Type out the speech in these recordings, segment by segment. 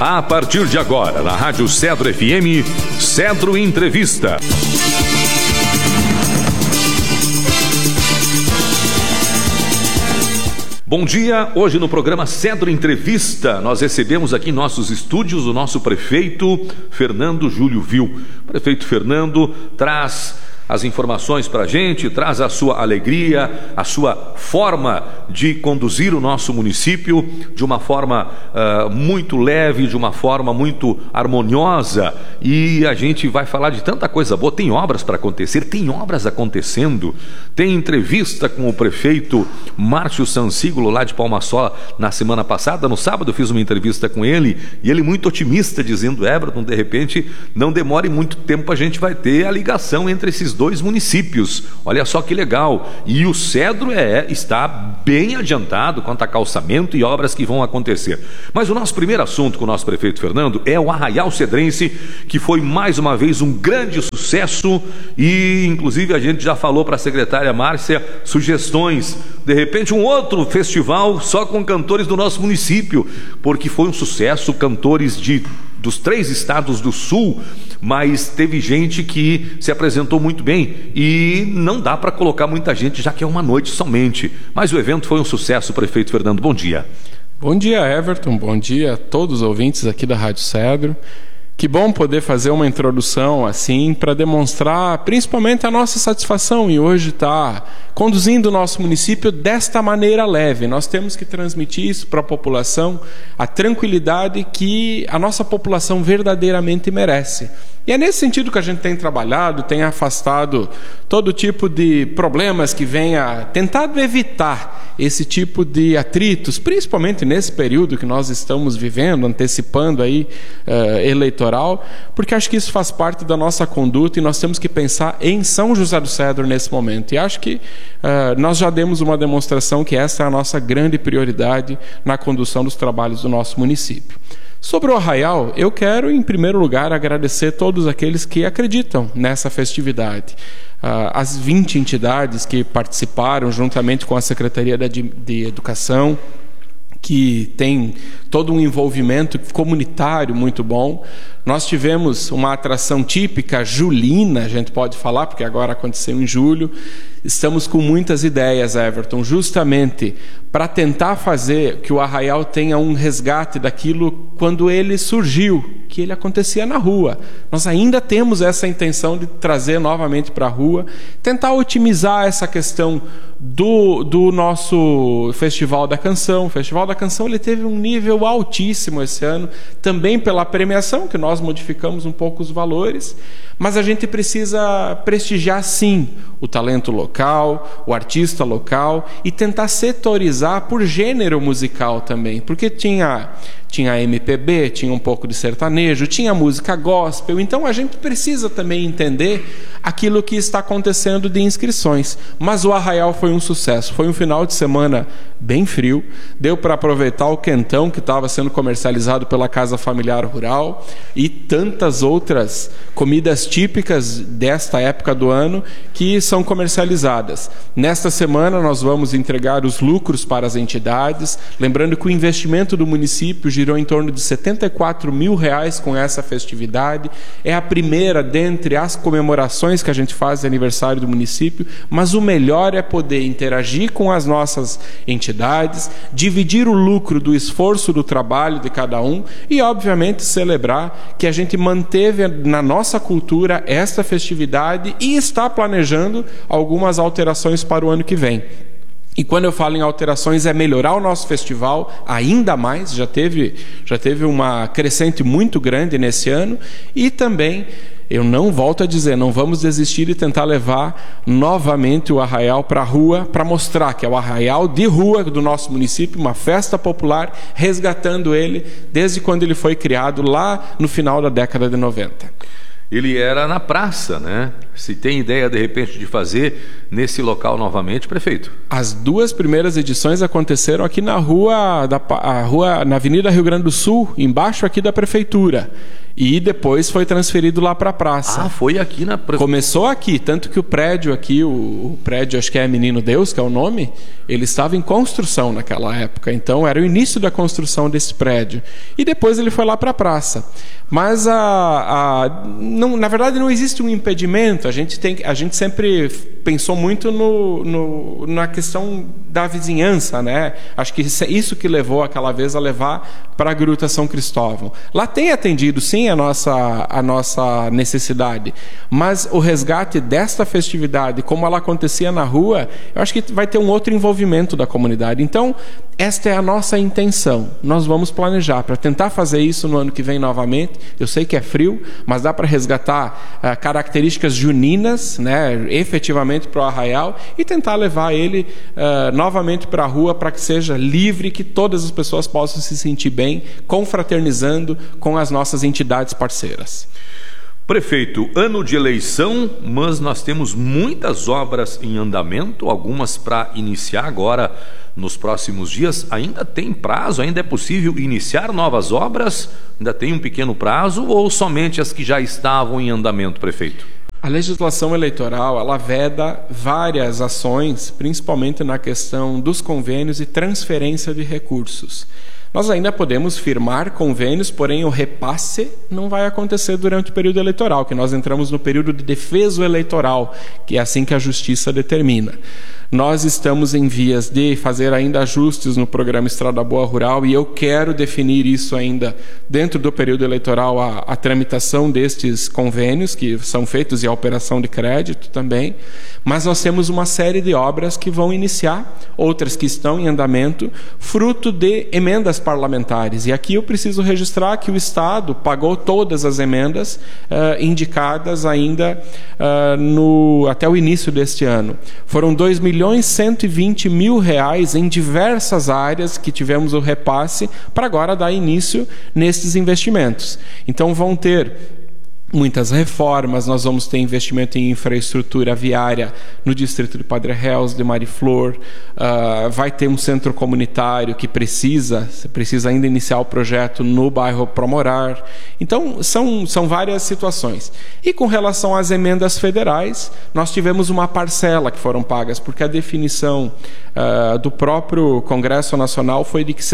A partir de agora, na Rádio Cedro FM, Cedro Entrevista. Bom dia, hoje no programa Cedro Entrevista, nós recebemos aqui em nossos estúdios o nosso prefeito Fernando Júlio Vil. O prefeito Fernando traz as informações para a gente, traz a sua alegria, a sua forma de conduzir o nosso município de uma forma muito leve, de uma forma muito harmoniosa, e a gente vai falar de tanta coisa boa. Tem obras para acontecer, tem obras acontecendo, tem entrevista com o prefeito Márcio Sansígulo lá de Palmasola na semana passada. No sábado eu fiz uma entrevista com ele e ele muito otimista, dizendo: Everton, de repente não demore muito tempo, a gente vai ter a ligação entre esses dois municípios. Olha só que legal. E o Cedro está bem adiantado quanto a calçamento e obras que vão acontecer. Mas o nosso primeiro assunto com o nosso prefeito Fernando é o Arraial Cedrense, que foi mais uma vez um grande sucesso, e inclusive a gente já falou para a secretária Márcia sugestões, de repente um outro festival só com cantores do nosso município, porque foi um sucesso, cantores dos 3 estados do sul, mas teve gente que se apresentou muito bem e não dá para colocar muita gente, já que é uma noite somente. Mas o evento foi um sucesso, prefeito Fernando. Bom dia. Bom dia, Everton. Bom dia a todos os ouvintes aqui da Rádio Cedro. Que bom poder fazer uma introdução assim para demonstrar principalmente a nossa satisfação em hoje estar conduzindo o nosso município desta maneira leve. Nós temos que transmitir isso para a população, a tranquilidade que a nossa população verdadeiramente merece. E é nesse sentido que a gente tem trabalhado, tem afastado todo tipo de problemas que venha tentado evitar esse tipo de atritos, principalmente nesse período que nós estamos vivendo, antecipando aí eleitoral, porque acho que isso faz parte da nossa conduta e nós temos que pensar em São José do Cedro nesse momento. E acho que nós já demos uma demonstração que essa é a nossa grande prioridade na condução dos trabalhos do nosso município. Sobre o Arraial, eu quero, em primeiro lugar, agradecer todos aqueles que acreditam nessa festividade. As 20 entidades que participaram, juntamente com a Secretaria de Educação, que tem todo um envolvimento comunitário muito bom. Nós tivemos uma atração típica julina, a gente pode falar, porque agora aconteceu em julho. Estamos com muitas ideias, Everton, justamente para tentar fazer que o Arraial tenha um resgate daquilo quando ele surgiu, que ele acontecia na rua. Nós ainda temos essa intenção de trazer novamente para a rua, tentar otimizar essa questão do nosso Festival da Canção. O Festival da Canção ele teve um nível altíssimo esse ano, também pela premiação, que nós modificamos um pouco os valores, mas a gente precisa prestigiar sim o talento local, o artista local, e tentar setorizar por gênero musical também, porque tinha MPB, tinha um pouco de sertanejo, tinha música gospel. Então a gente precisa também entender aquilo que está acontecendo de inscrições. Mas o Arraial foi um sucesso, foi um final de semana bem frio, deu para aproveitar o quentão que estava sendo comercializado pela Casa Familiar Rural e tantas outras comidas típicas desta época do ano que são comercializadas. Nesta semana nós vamos entregar os lucros para as entidades, lembrando que o investimento do município girou em torno de R$74 mil com essa festividade. É a primeira dentre as comemorações que a gente faz de aniversário do município, mas o melhor é poder interagir com as nossas entidades, dividir o lucro do esforço do trabalho de cada um e, obviamente, celebrar que a gente manteve na nossa cultura esta festividade e está planejando algumas alterações para o ano que vem. E quando eu falo em alterações, é melhorar o nosso festival ainda mais, já teve uma crescente muito grande nesse ano, e também, eu não volto a dizer, não vamos desistir de tentar levar novamente o Arraial para a rua, para mostrar que é o Arraial de rua do nosso município, uma festa popular, resgatando ele desde quando ele foi criado lá no final da década de 90. Ele era na praça, né? Se tem ideia, de repente, de fazer nesse local novamente, prefeito? As 2 primeiras edições aconteceram aqui na na Avenida Rio Grande do Sul, embaixo aqui da prefeitura. E depois foi transferido lá para a praça. Ah, foi aqui na... Começou aqui, tanto que o prédio aqui, o prédio, acho que é Menino Deus, que é o nome, ele estava em construção naquela época. Então, era o início da construção desse prédio. E depois ele foi lá para a praça. Mas, não, na verdade, não existe um impedimento. A gente sempre pensou muito na questão da vizinhança, né? Acho que isso que levou aquela vez a levar para a Gruta São Cristóvão. Lá tem atendido, sim, a nossa necessidade, mas o resgate desta festividade, como ela acontecia na rua, eu acho que vai ter um outro envolvimento da comunidade. Então, esta é a nossa intenção. Nós vamos planejar para tentar fazer isso no ano que vem novamente. Eu sei que é frio, mas dá para resgatar características juninas, né, efetivamente para o arraial, e tentar levar ele novamente para a rua para que seja livre, que todas as pessoas possam se sentir bem, confraternizando com as nossas entidades parceiras. Prefeito, ano de eleição, mas nós temos muitas obras em andamento, algumas para iniciar agora nos próximos dias. Ainda tem prazo? Ainda é possível iniciar novas obras? Ainda tem um pequeno prazo ou somente as que já estavam em andamento, prefeito? A legislação eleitoral, ela veda várias ações, principalmente na questão dos convênios e transferência de recursos. Nós ainda podemos firmar convênios, porém o repasse não vai acontecer durante o período eleitoral, que nós entramos no período de defeso eleitoral, que é assim que a Justiça determina. Nós estamos em vias de fazer ainda ajustes no programa Estrada Boa Rural e eu quero definir isso ainda dentro do período eleitoral, a tramitação destes convênios que são feitos e a operação de crédito também, mas nós temos uma série de obras que vão iniciar, outras que estão em andamento, fruto de emendas parlamentares. E aqui eu preciso registrar que o Estado pagou todas as emendas indicadas ainda até o início deste ano. Foram 2.120.000 em diversas áreas que tivemos o repasse para agora dar início nesses investimentos. Então vão ter muitas reformas, nós vamos ter investimento em infraestrutura viária no distrito de Padre Reus, de Mariflor, vai ter um centro comunitário que precisa ainda iniciar o projeto no bairro Promorar. Então, são várias situações. E com relação às emendas federais, nós tivemos uma parcela que foram pagas, porque a definição do próprio Congresso Nacional foi de que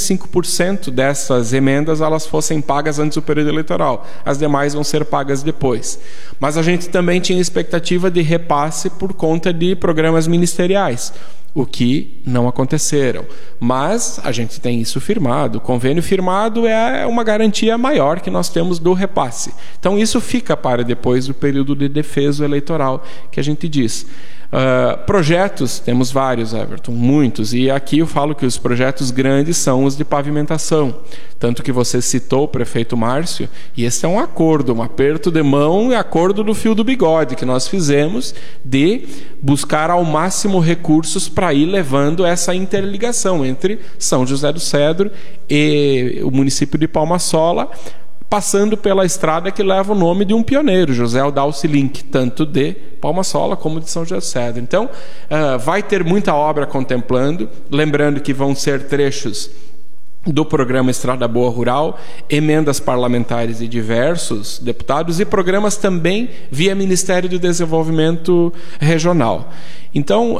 65% dessas emendas elas fossem pagas antes do período eleitoral. As demais vão ser pagas depois. Mas a gente também tinha expectativa de repasse por conta de programas ministeriais, o que não aconteceram. Mas a gente tem isso firmado. O convênio firmado é uma garantia maior que nós temos do repasse. Então isso fica para depois do período de defeso eleitoral que a gente diz. Projetos, temos vários, Everton, muitos, e aqui eu falo que os projetos grandes são os de pavimentação, tanto que você citou o prefeito Márcio, e esse é um acordo, um aperto de mão e acordo do fio do bigode que nós fizemos de buscar ao máximo recursos para ir levando essa interligação entre São José do Cedro e o município de Palma-Sola, passando pela estrada que leva o nome de um pioneiro, José Aldalci Link, tanto de Palma-Sola como de São José do Cedro. Então, vai ter muita obra contemplando, lembrando que vão ser trechos do programa Estrada Boa Rural, emendas parlamentares de diversos deputados e programas também via Ministério do Desenvolvimento Regional. Então,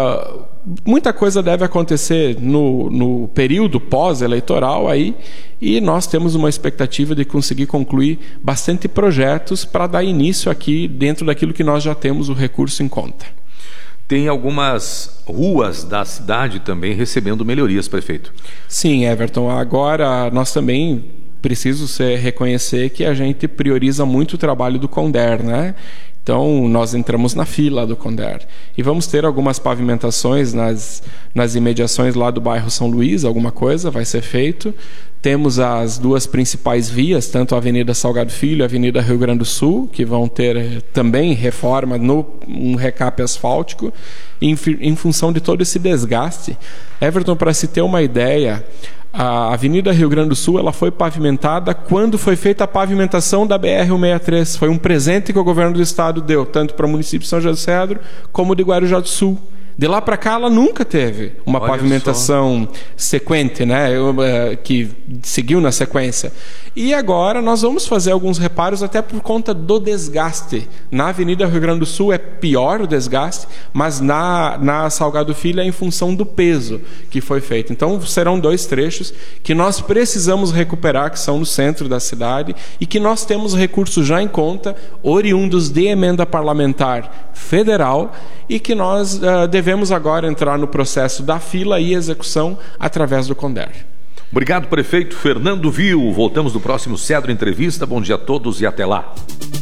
muita coisa deve acontecer no período pós-eleitoral aí, e nós temos uma expectativa de conseguir concluir bastante projetos para dar início aqui dentro daquilo que nós já temos o recurso em conta. Tem algumas ruas da cidade também recebendo melhorias, prefeito. Sim, Everton. Agora nós também precisamos reconhecer que a gente prioriza muito o trabalho do Conder, né? Então, nós entramos na fila do Conder. E vamos ter algumas pavimentações nas imediações lá do bairro São Luís, alguma coisa vai ser feito. Temos as duas principais vias, tanto a Avenida Salgado Filho e a Avenida Rio Grande do Sul, que vão ter também reforma um recape asfáltico, em função de todo esse desgaste. Everton, para se ter uma ideia, a Avenida Rio Grande do Sul ela foi pavimentada quando foi feita a pavimentação da BR-163. Foi um presente que o governo do estado deu, tanto para o município de São José do Cedro como de Guarujá do Sul. De lá para cá, ela nunca teve uma Olha pavimentação sequente, né? Que seguiu na sequência. E agora nós vamos fazer alguns reparos até por conta do desgaste. Na Avenida Rio Grande do Sul é pior o desgaste, mas na Salgado Filho é em função do peso que foi feito. Então serão 2 trechos que nós precisamos recuperar, que são no centro da cidade, e que nós temos recursos já em conta, oriundos de emenda parlamentar federal, e que nós devemos agora entrar no processo da fila e execução através do CONDER. Obrigado, prefeito Fernando Vil. Voltamos no próximo Cedro Entrevista. Bom dia a todos e até lá.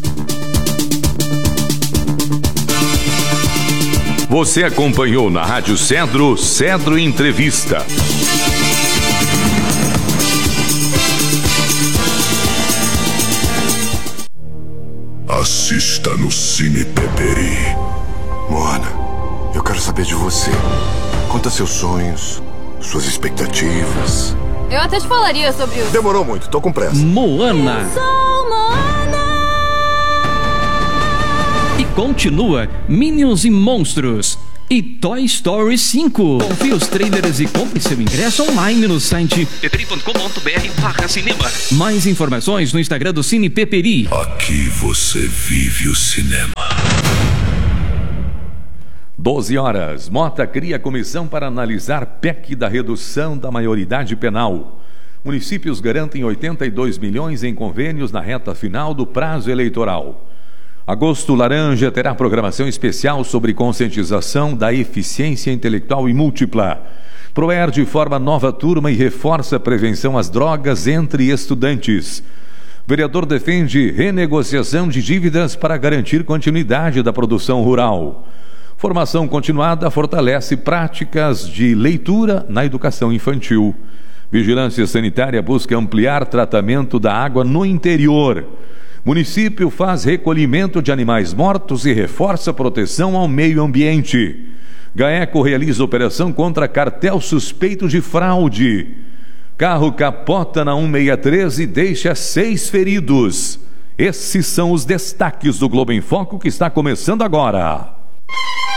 Você acompanhou na Rádio Cedro, Cedro Entrevista. Assista no Cine Peperi. Moana, eu quero saber de você. Conta seus sonhos, suas expectativas. Eu até te falaria sobre o... Demorou muito, tô com pressa. Moana. Eu sou Moana. E continua Minions e Monstros e Toy Story 5. Confie os trailers e compre seu ingresso online no site peperi.com.br/cinema. Mais informações no Instagram do Cine Peperi. Aqui você vive o cinema. 12 horas. Mota cria comissão para analisar PEC da redução da maioridade penal. Municípios garantem 82 milhões em convênios na reta final do prazo eleitoral. Agosto Laranja terá programação especial sobre conscientização da eficiência intelectual e múltipla. Proerd forma nova turma e reforça a prevenção às drogas entre estudantes. Vereador defende renegociação de dívidas para garantir continuidade da produção rural. Formação continuada fortalece práticas de leitura na educação infantil. Vigilância Sanitária busca ampliar tratamento da água no interior. Município faz recolhimento de animais mortos e reforça a proteção ao meio ambiente. GAECO realiza operação contra cartel suspeito de fraude. Carro capota na 163 e deixa 6 feridos. Esses são os destaques do Globo em Foco que está começando agora.